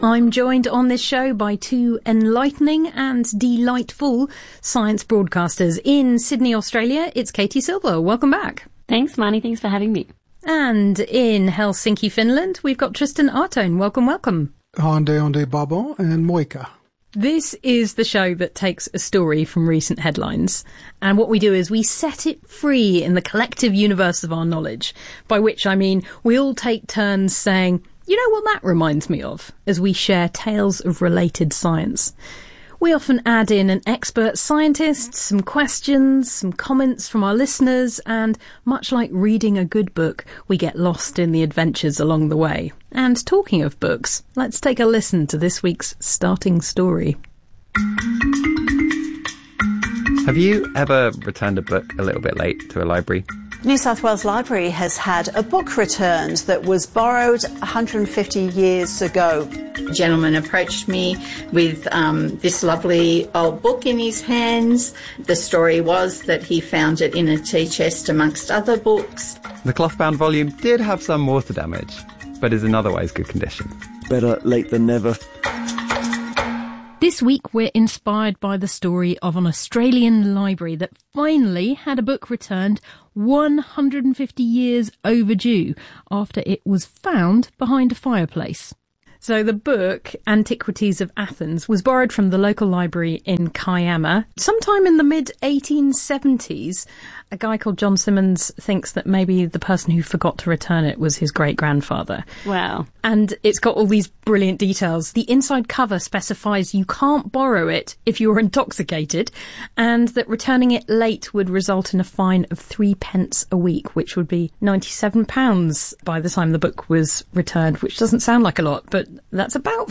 I'm joined on this show by two enlightening and delightful science broadcasters. In Sydney, Australia, it's Katie Silver. Welcome back. Thanks, Marnie. Thanks for having me. And in Helsinki, Finland, we've got Tristan Artone. Welcome, welcome. Ande Babo and Moika. This is the show that takes a story from recent headlines, and what we do is we set it free in the collective universe of our knowledge, by which I mean we all take turns saying, you know what that reminds me of, as we share tales of related science. We often add in an expert scientist, some questions, some comments from our listeners, and much like reading a good book, we get lost in the adventures along the way. And talking of books, let's take a listen to this week's starting story. Have you ever returned a book a little bit late to a library? New South Wales Library has had a book returned that was borrowed 150 years ago. A gentleman approached me with this lovely old book in his hands. The story was that he found it in a tea chest amongst other books. The cloth-bound volume did have some water damage, but is in otherwise good condition. Better late than never. This week we're inspired by the story of an Australian library that finally had a book returned 150 years overdue after it was found behind a fireplace. So the book, Antiquities of Athens, was borrowed from the local library in Kiama. Sometime in the mid-1870s, a guy called John Simmons thinks that maybe the person who forgot to return it was his great-grandfather. Wow. And it's got all these brilliant details. The inside cover specifies you can't borrow it if you're intoxicated, and that returning it late would result in a fine of 3 pence a week, which would be £97 by the time the book was returned, which doesn't sound like a lot, but that's about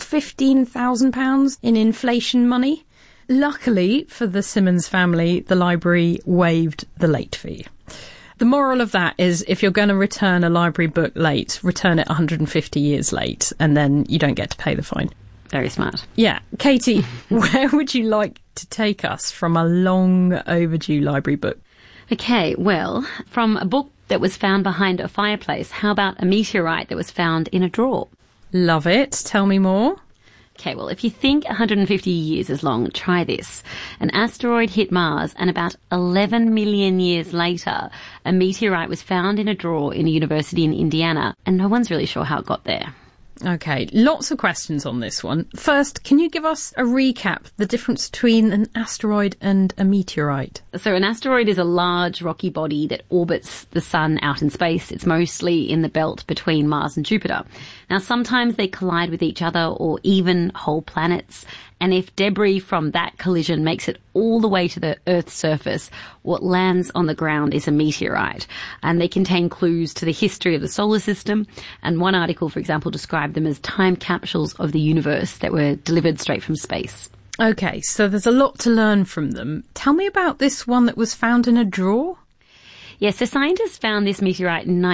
£15,000 in inflation money. Luckily for the Simmons family, the library waived the late fee. The moral of that is if you're going to return a library book late, return it 150 years late, and then you don't get to pay the fine. Very smart. Yeah. Katie, where would you like to take us from a long overdue library book? Okay, well, from a book that was found behind a fireplace, how about a meteorite that was found in a drawer? Love it. Tell me more. Okay, well, if you think 150 years is long, try this. An asteroid hit Mars, and about 11 million years later, a meteorite was found in a drawer in a university in Indiana, and no one's really sure how it got there. Okay, lots of questions on this one. First, can you give us a recap, the difference between an asteroid and a meteorite? So an asteroid is a large rocky body that orbits the sun out in space. It's mostly in the belt between Mars and Jupiter. Now, sometimes they collide with each other or even whole planets. And if debris from that collision makes it all the way to the Earth's surface, what lands on the ground is a meteorite. And they contain clues to the history of the solar system. And one article, for example, described them as time capsules of the universe that were delivered straight from space. Okay, so there's a lot to learn from them. Tell me about this one that was found in a drawer. Yes, so scientists found this meteorite in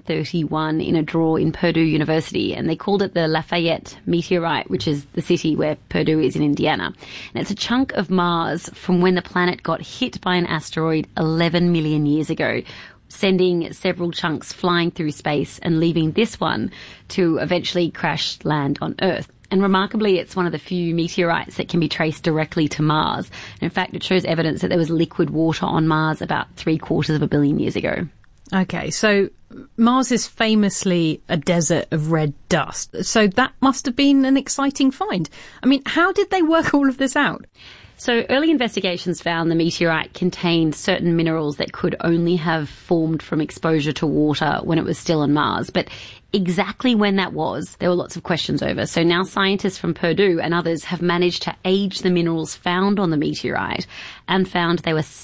1931 in a drawer in Purdue University, and they called it the Lafayette meteorite, which is the city where Purdue is in Indiana. And it's a chunk of Mars from when the planet got hit by an asteroid 11 million years ago, sending several chunks flying through space and leaving this one to eventually crash land on Earth. And remarkably, it's one of the few meteorites that can be traced directly to Mars. And in fact, it shows evidence that there was liquid water on Mars about 750 million years ago. Okay, so Mars is famously a desert of red dust. So that must have been an exciting find. I mean, how did they work all of this out? So early investigations found the meteorite contained certain minerals that could only have formed from exposure to water when it was still on Mars. But exactly when that was, there were lots of questions over. So now scientists from Purdue and others have managed to age the minerals found on the meteorite and found they were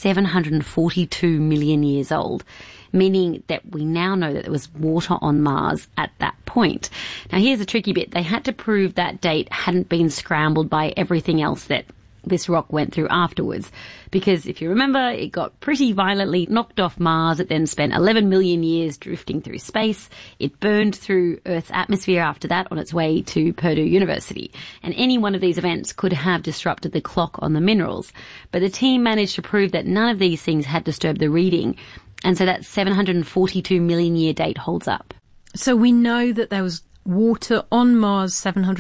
742 million years old, meaning that we now know that there was water on Mars at that point. Now here's the tricky bit. They had to prove that date hadn't been scrambled by everything else that this rock went through afterwards, because if you remember, it got pretty violently knocked off Mars. It then spent 11 million years drifting through space. It burned through Earth's atmosphere after that on its way to Purdue University. And any one of these events could have disrupted the clock on the minerals. But the team managed to prove that none of these things had disturbed the reading. And so that 742 million year date holds up. So we know that there was water on Mars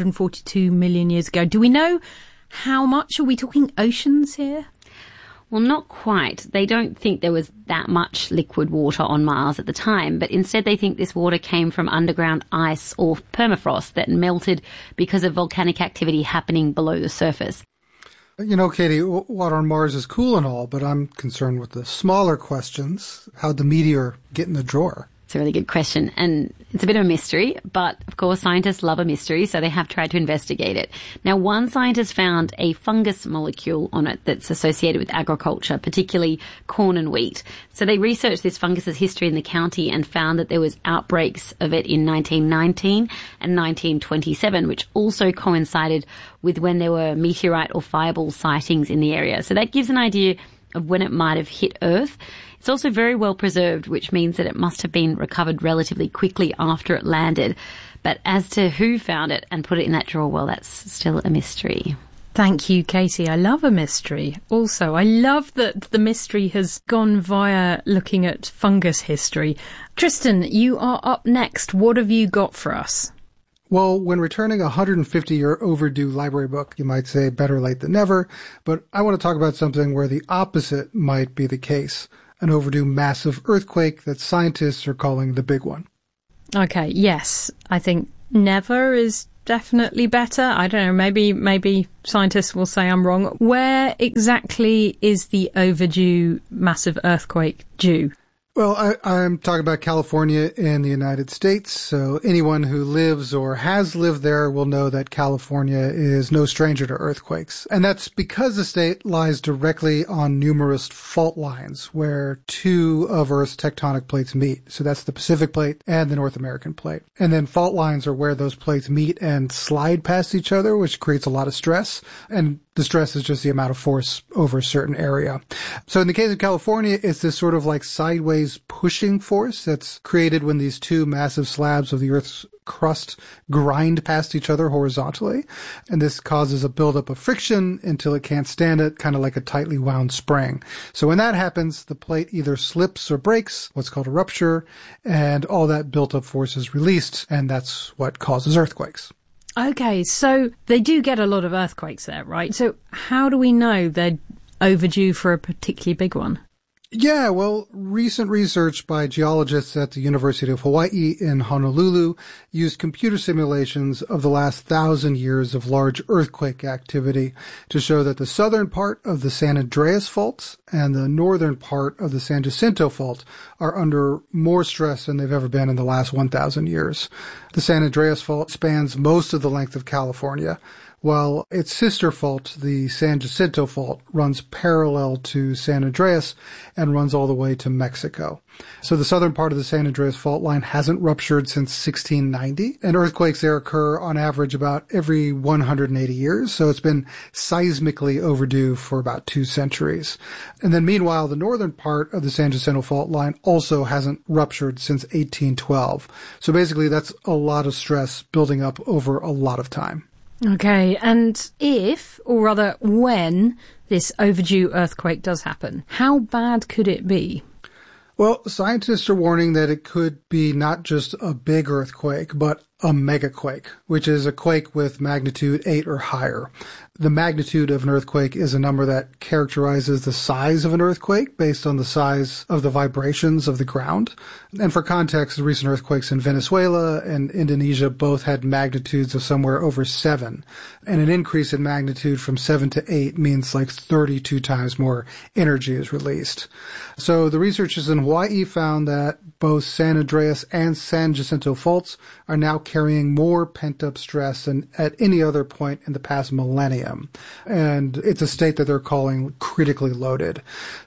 742 million years ago. Do we know how much? Are we talking oceans here? Well, not quite. They don't think there was that much liquid water on Mars at the time, but instead they think this water came from underground ice or permafrost that melted because of volcanic activity happening below the surface. You know, Katie, water on Mars is cool and all, but I'm concerned with the smaller questions. How'd the meteor get in the drawer? It's a really good question, and it's a bit of a mystery, but of course scientists love a mystery, so they have tried to investigate it. Now, one scientist found a fungus molecule on it that's associated with agriculture, particularly corn and wheat. So they researched this fungus's history in the county and found that there was outbreaks of it in 1919 and 1927, which also coincided with when there were meteorite or fireball sightings in the area. So that gives an idea of when it might have hit Earth. It's also very well preserved, which means that it must have been recovered relatively quickly after it landed. But as to who found it and put it in that drawer, well, that's still a mystery. Thank you, Katie. I love a mystery. Also, I love that the mystery has gone via looking at fungus history. Tristan, you are up next. What have you got for us? Well, when returning a 150-year overdue library book, you might say better late than never, but I want to talk about something where the opposite might be the case. An overdue massive earthquake that scientists are calling the big one. Okay, yes. I think never is definitely better. I don't know, maybe scientists will say I'm wrong. Where exactly is the overdue massive earthquake due? Well, I'm talking about California in the United States, so anyone who lives or has lived there will know that California is no stranger to earthquakes. And that's because the state lies directly on numerous fault lines where two of Earth's tectonic plates meet. So that's the Pacific Plate and the North American Plate. And then fault lines are where those plates meet and slide past each other, which creates a lot of stress. And the stress is just the amount of force over a certain area. So in the case of California, it's this sort of like sideways pushing force that's created when these two massive slabs of the Earth's crust grind past each other horizontally. And this causes a buildup of friction until it can't stand it, kind of like a tightly wound spring. So when that happens, the plate either slips or breaks, what's called a rupture, and all that built up force is released, and that's what causes earthquakes. Okay, so they do get a lot of earthquakes there, right? So how do we know they're overdue for a particularly big one? Yeah, well, recent research by geologists at the University of Hawaii in Honolulu used computer simulations of the last 1,000 years of large earthquake activity to show that the southern part of the San Andreas Fault and the northern part of the San Jacinto Fault are under more stress than they've ever been in the last 1,000 years. The San Andreas Fault spans most of the length of California, while its sister fault, the San Jacinto Fault, runs parallel to San Andreas and runs all the way to Mexico. So the southern part of the San Andreas fault line hasn't ruptured since 1690, and earthquakes there occur on average about every 180 years, so it's been seismically overdue for about 2 centuries. And then meanwhile, the northern part of the San Jacinto fault line also hasn't ruptured since 1812. So basically that's a lot of stress building up over a lot of time. Okay, and if, or rather when, this overdue earthquake does happen, how bad could it be? Well, scientists are warning that it could be not just a big earthquake, but a megaquake, which is a quake with magnitude 8 or higher. The magnitude of an earthquake is a number that characterizes the size of an earthquake based on the size of the vibrations of the ground. And for context, the recent earthquakes in Venezuela and Indonesia both had magnitudes of somewhere over 7. And an increase in magnitude from 7 to 8 means like 32 times more energy is released. So the researchers in Hawaii found that both San Andreas and San Jacinto faults are now carrying more pent-up stress than at any other point in the past millennium. And it's a state that they're calling critically loaded.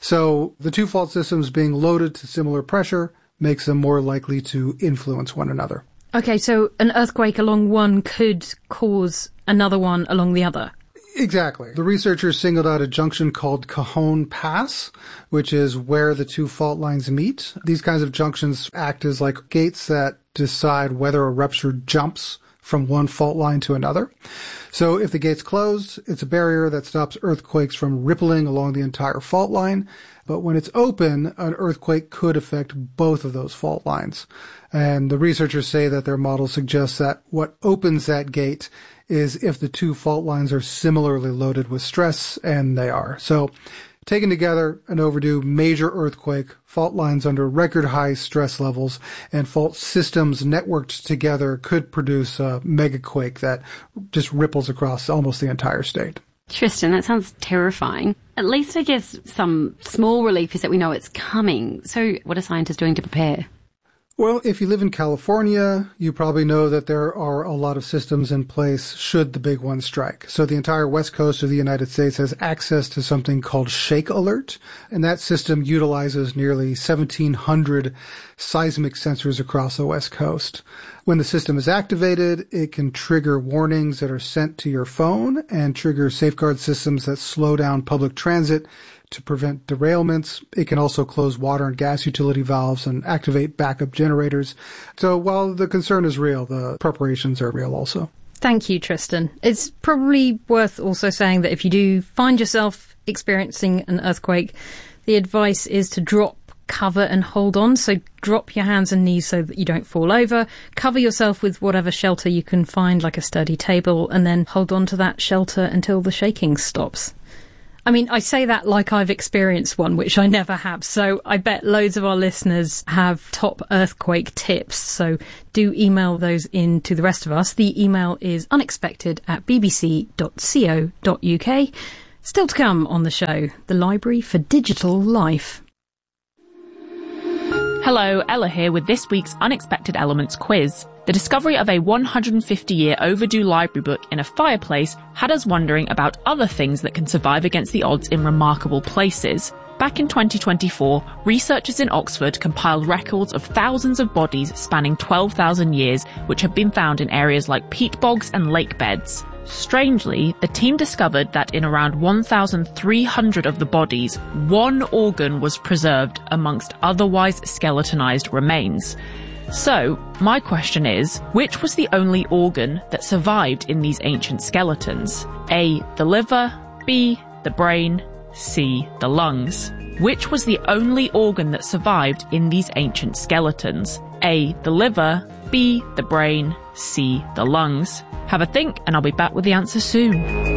So the two fault systems being loaded to similar pressure makes them more likely to influence one another. Okay, so an earthquake along one could cause another one along the other. Exactly. The researchers singled out a junction called Cajon Pass, which is where the two fault lines meet. These kinds of junctions act as like gates that decide whether a rupture jumps from one fault line to another. So if the gate's closed, it's a barrier that stops earthquakes from rippling along the entire fault line. But when it's open, an earthquake could affect both of those fault lines. And the researchers say that their model suggests that what opens that gate is if the two fault lines are similarly loaded with stress, and they are. So taken together, an overdue major earthquake, fault lines under record high stress levels, and fault systems networked together could produce a megaquake that just ripples across almost the entire state. Tristan, that sounds terrifying. At least I guess some small relief is that we know it's coming. So what are scientists doing to prepare? Well, if you live in California, you probably know that there are a lot of systems in place should the big one strike. So the entire west coast of the United States has access to something called Shake Alert, and that system utilizes nearly 1,700 seismic sensors across the west coast. When the system is activated, it can trigger warnings that are sent to your phone and trigger safeguard systems that slow down public transit to prevent derailments. It can also close water and gas utility valves and activate backup generators. So while the concern is real, the preparations are real also. Thank you, Tristan. It's probably worth also saying that if you do find yourself experiencing an earthquake, the advice is to drop, cover and hold on. So drop your hands and knees so that you don't fall over. Cover yourself with whatever shelter you can find, like a sturdy table, and then hold on to that shelter until the shaking stops. I mean, I say that like I've experienced one, which I never have. So I bet loads of our listeners have top earthquake tips. So do email those in to the rest of us. The email is unexpected@bbc.co.uk. Still to come on the show, the Library for Digital Life. Hello, Ella here with this week's Unexpected Elements quiz. The discovery of a 150-year overdue library book in a fireplace had us wondering about other things that can survive against the odds in remarkable places. Back in 2024, researchers in Oxford compiled records of thousands of bodies spanning 12,000 years, which have been found in areas like peat bogs and lake beds. Strangely, the team discovered that in around 1,300 of the bodies, one organ was preserved amongst otherwise skeletonized remains. So, my question is, which was the only organ that survived in these ancient skeletons? A, the liver, B, the brain, C, the lungs. Which was the only organ that survived in these ancient skeletons? A, the liver, B, the brain, C, the lungs. Have a think and I'll be back with the answer soon.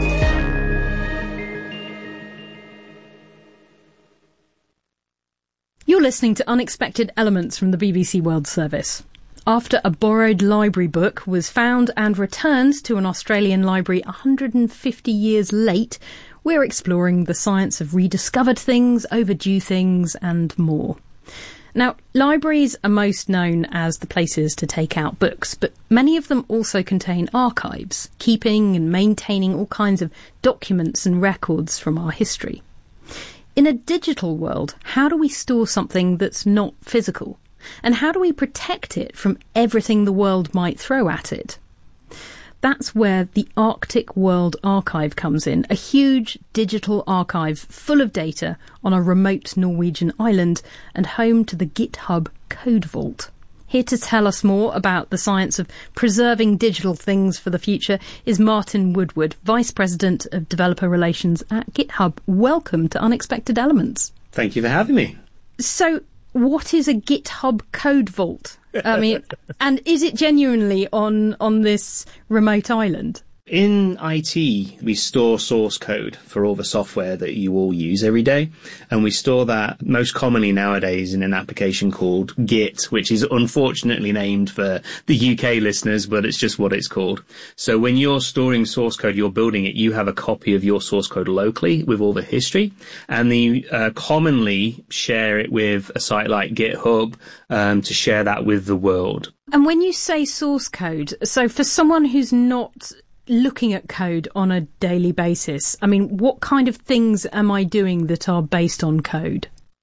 You're listening to Unexpected Elements from the BBC World Service. After a borrowed library book was found and returned to an Australian library 150 years late, we're exploring the science of rediscovered things, overdue things and more. Now, libraries are most known as the places to take out books, but many of them also contain archives, keeping and maintaining all kinds of documents and records from our history. In a digital world, how do we store something that's not physical? And how do we protect it from everything the world might throw at it? That's where the Arctic World Archive comes in, a huge digital archive full of data on a remote Norwegian island and home to the GitHub Code Vault. Here to tell us more about the science of preserving digital things for the future is Martin Woodward, Vice President of Developer Relations at GitHub. Welcome to Unexpected Elements. Thank you for having me. So, what is a GitHub Code Vault? I mean, and is it genuinely on this remote island? In IT, we store source code for all the software that you all use every day. And we store that most commonly nowadays in an application called Git, which is unfortunately named for the UK listeners, but it's just what it's called. So when you're storing source code, you're building it, you have a copy of your source code locally with all the history. And they commonly share it with a site like GitHub to share that with the world. And when you say source code, so for someone who's not looking at code on a daily basis, I mean, what kind of things am I doing that are based on code?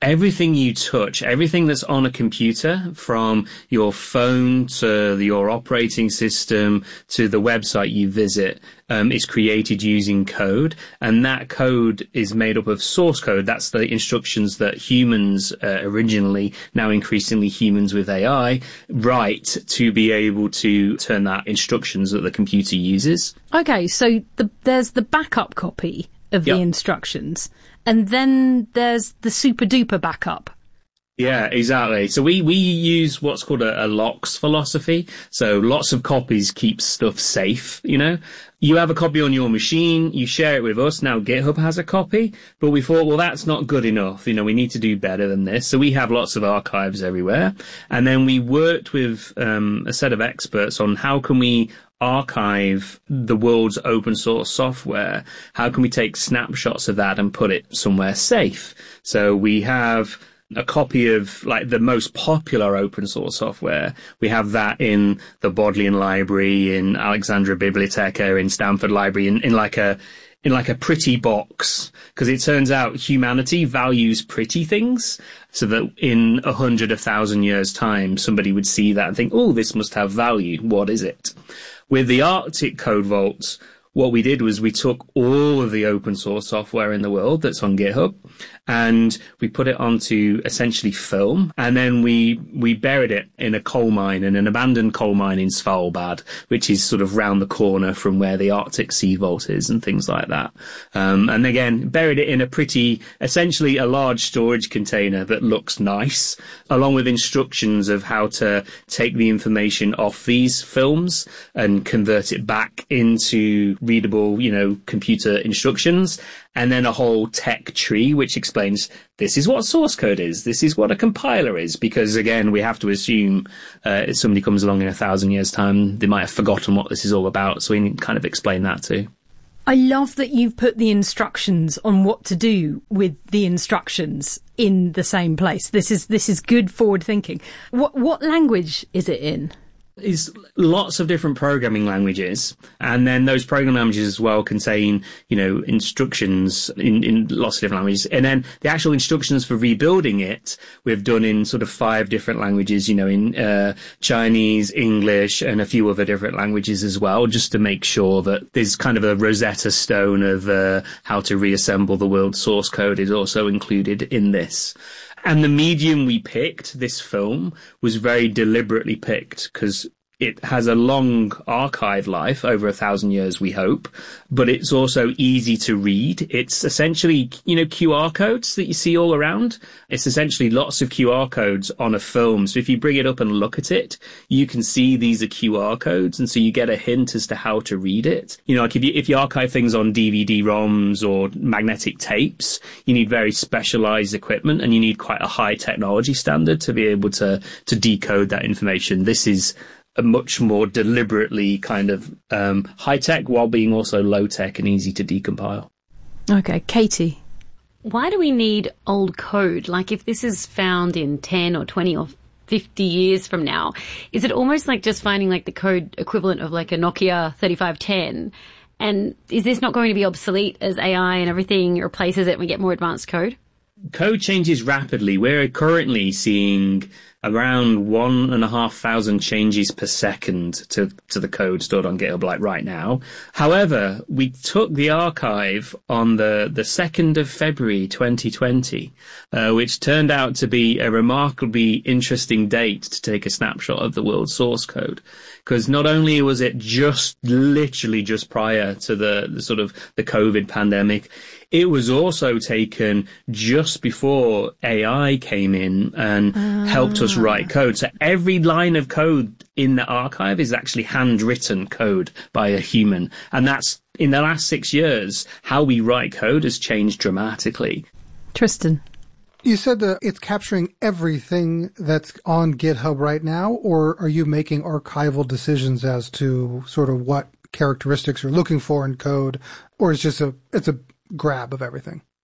everything you touch, everything that's on a computer, from your phone to your operating system to the website you visit, is created using code. And that code is made up of source code. That's the instructions that humans originally, now increasingly humans with AI, write to be able to turn that instructions that the computer uses. Okay, so there's the backup copy of the instructions, and then there's the super duper backup. Yeah, exactly. So we use what's called a locks philosophy. So lots of copies keep stuff safe, you know. You have a copy on your machine, you share it with us. Now GitHub has a copy, but we thought, well, that's not good enough. You know, we need to do better than this. So we have lots of archives everywhere. And then we worked with a set of experts on how can we archive the world's open source software. How can we take snapshots of that and put it somewhere safe? So we have a copy of like the most popular open source software. We have that in the Bodleian Library, in Alexandra Biblioteca, in Stanford Library, in like a pretty box, because it turns out humanity values pretty things, so that in 100, 1,000 years' time, somebody would see that and think, oh, this must have value. What is it? With the Arctic Code Vaults, what we did was we took all of the open source software in the world that's on GitHub, and we put it onto essentially film, and then we buried it in a coal mine, in an abandoned coal mine in Svalbard, which is sort of round the corner from where the Arctic Sea Vault is and things like that. And again, buried it in a essentially a large storage container that looks nice, along with instructions of how to take the information off these films and convert it back into readable, you know, computer instructions. And then a whole tech tree which explains this is what source code is, this is what a compiler is, because again, we have to assume if somebody comes along in 1,000 years' time, they might have forgotten what this is all about, so we need to kind of explain that too. I love that you've put the instructions on what to do with the instructions in the same place. This is good forward thinking. What language is it in? Is lots of different programming languages, and then those programming languages as well contain, you know, instructions in lots of different languages, and then the actual instructions for rebuilding it we've done in sort of 5 different languages, you know, in Chinese, English, and a few other different languages as well, just to make sure that there's kind of a Rosetta Stone of how to reassemble the world's source code is also included in this. And the medium we picked, this film, was very deliberately picked because it has a long archive life, over 1,000 years, we hope, but it's also easy to read. It's essentially, you know, QR codes that you see all around. It's essentially lots of QR codes on a film. So if you bring it up and look at it, you can see these are QR codes. And so you get a hint as to how to read it. You know, like if you archive things on DVD-ROMs or magnetic tapes, you need very specialized equipment and you need quite a high technology standard to be able to decode that information. This is a much more deliberately kind of high-tech while being also low-tech and easy to decompile. Okay, Katie. Why do we need old code? Like, if this is found in 10 or 20 or 50 years from now, is it almost like just finding like the code equivalent of like a Nokia 3510? And is this not going to be obsolete as AI and everything replaces it and we get more advanced code? Code changes rapidly. We're currently seeing around 1,500 changes per second to the code stored on GitHub, like right now. However, we took the archive on the 2nd of February 2020, which turned out to be a remarkably interesting date to take a snapshot of the world's source code. Because not only was it literally just prior to the sort of the COVID pandemic, it was also taken just before AI came in and helped us write code. So every line of code in the archive is actually handwritten code by a human. And that's, in the last 6 years, how we write code has changed dramatically. Tristan. You said that it's capturing everything that's on GitHub right now, or are you making archival decisions as to sort of what characteristics you're looking for in code, or it's a grab of everything?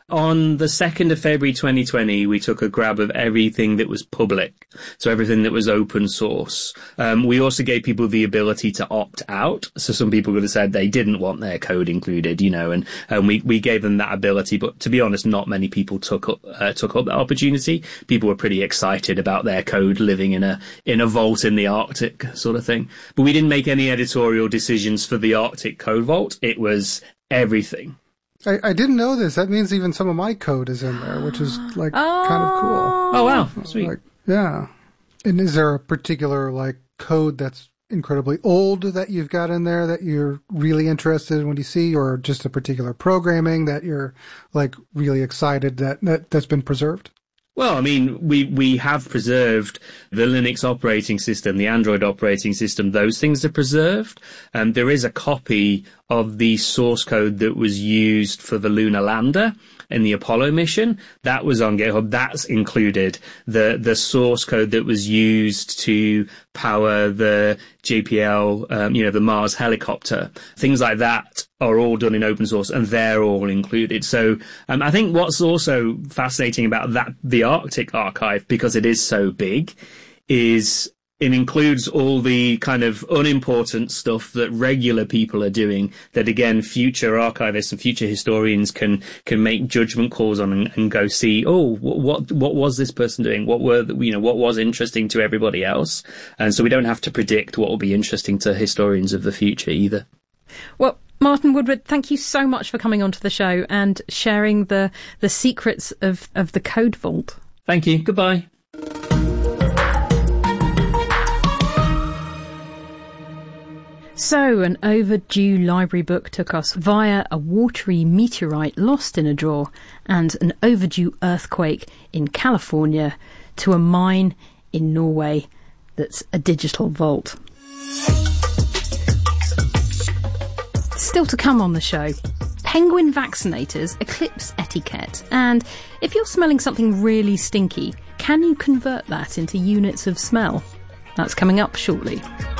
On the 2nd of February 2020, we took a grab of everything that was public, so everything that was open source. We also gave people the ability to opt out. So some people would have said they didn't want their code included, and we gave them that ability. But to be honest, not many people took up that opportunity. People were pretty excited about their code living in a vault in the Arctic sort of thing. But we didn't make any editorial decisions for the Arctic Code Vault. It was everything. I didn't know this. That means even some of my code is in there, which is kind of cool. Oh, wow. Sweet. Yeah. And is there a particular code that's incredibly old that you've got in there that you're really interested in when you see, or just a particular programming that you're really excited that's been preserved? Well, I mean, we have preserved the Linux operating system, the Android operating system. Those things are preserved. There is a copy of the source code that was used for the lunar lander in the Apollo mission. That was on GitHub. That's included. The source code that was used to power the JPL, the Mars helicopter. Things like that are all done in open source, and they're all included. So I think what's also fascinating about the Arctic archive, because it is so big, is it includes all the kind of unimportant stuff that regular people are doing that, again, future archivists and future historians can make judgment calls on and go see, what was this person doing? What was interesting to everybody else? And so we don't have to predict what will be interesting to historians of the future either. Well, Martin Woodward, thank you so much for coming onto the show and sharing the secrets of the Code Vault. Thank you. Goodbye. So, an overdue library book took us via a watery meteorite lost in a drawer and an overdue earthquake in California to a mine in Norway that's a digital vault. Still to come on the show, penguin vaccinators eclipse etiquette, and if you're smelling something really stinky, can you convert that into units of smell? That's coming up shortly.